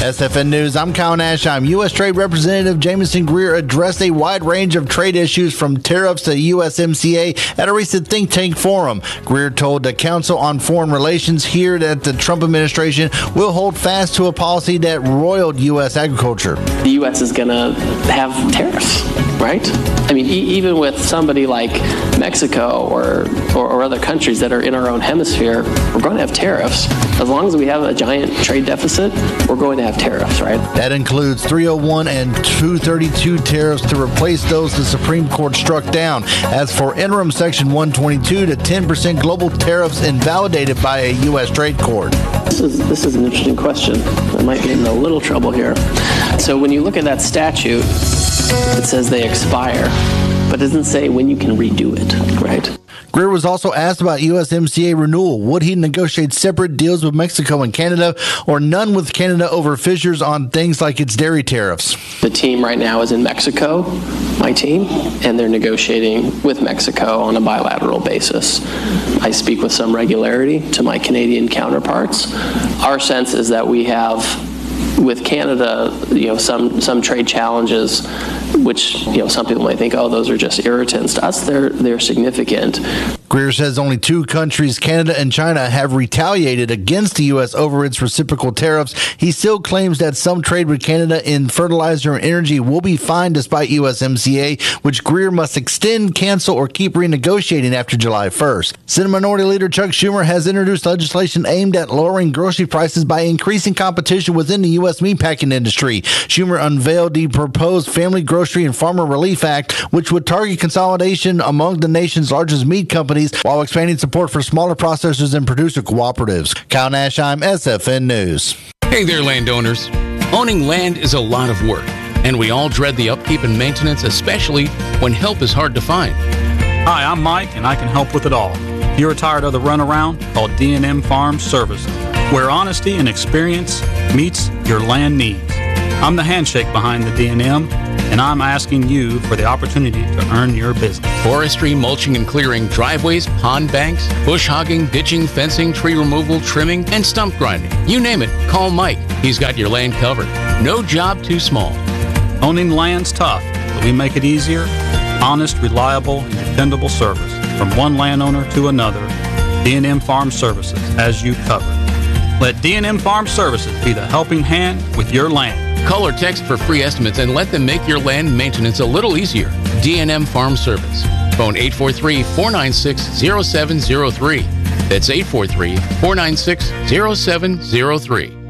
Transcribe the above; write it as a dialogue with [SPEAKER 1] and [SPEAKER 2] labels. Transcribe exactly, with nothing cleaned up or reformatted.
[SPEAKER 1] S F N News, I'm Kyle Nashheim. U S Trade Representative Jamison Greer addressed a wide range of trade issues from tariffs to U S M C A at a recent think tank forum. Greer told the Council on Foreign Relations here that the Trump administration will hold fast to a policy that roiled U S agriculture.
[SPEAKER 2] The U S is going to have tariffs, right? I mean, e- even with somebody like Mexico or, or or other countries that are in our own hemisphere, we're going to have tariffs. As long as we have a giant trade deficit, we're going to have tariffs, right?
[SPEAKER 1] That includes three oh one and two thirty-two tariffs to replace those the Supreme Court struck down. As for interim Section one twenty-two to ten percent global tariffs invalidated by a U S trade court.
[SPEAKER 2] This is this is an interesting question. I might get in a little trouble here. So when you look at that statute, it says they expire, but it doesn't say when you can redo it, right?
[SPEAKER 1] Greer was also asked about U S M C A renewal. Would he negotiate separate deals with Mexico and Canada or none with Canada over fissures on things like its dairy tariffs?
[SPEAKER 2] The team right now is in Mexico, my team, and they're negotiating with Mexico on a bilateral basis. I speak with some regularity to my Canadian counterparts. Our sense is that we have, with Canada, you know, some some trade challenges, which, you know, some people might think, oh, those are just irritants. To us, they're they're significant.
[SPEAKER 1] Greer says only two countries, Canada and China, have retaliated against the U S over its reciprocal tariffs. He still claims that some trade with Canada in fertilizer and energy will be fine despite U S M C A, which Greer must extend, cancel, or keep renegotiating after July first. Senate Minority Leader Chuck Schumer has introduced legislation aimed at lowering grocery prices by increasing competition within the U S meatpacking industry. Schumer unveiled the proposed Family Grocery and Farmer Relief Act, which would target consolidation among the nation's largest meat companies while expanding support for smaller processors and producer cooperatives. Kyle Nashheim, S F N News.
[SPEAKER 3] Hey there, landowners. Owning land is a lot of work, and we all dread the upkeep and maintenance, especially when help is hard to find.
[SPEAKER 4] Hi, I'm Mike, and I can help with it all. If you're tired of the runaround, call D and M Farm Services, where honesty and experience meets your land needs. I'm the handshake behind the D and M, and I'm asking you for the opportunity to earn your business.
[SPEAKER 3] Forestry, mulching and clearing, driveways, pond banks, bush hogging, ditching, fencing, tree removal, trimming, and stump grinding. You name it, call Mike. He's got your land covered. No job too small.
[SPEAKER 4] Owning land's tough, but we make it easier. Honest, reliable, and dependable service from one landowner to another. D and M Farm Services has you covered. Let D and M Farm Services be the helping hand with your land.
[SPEAKER 3] Call or text for free estimates and let them make your land maintenance a little easier. D and M Farm Service. Phone eight four three, four nine six, zero seven zero three. That's eight four three, four nine six, zero seven zero three.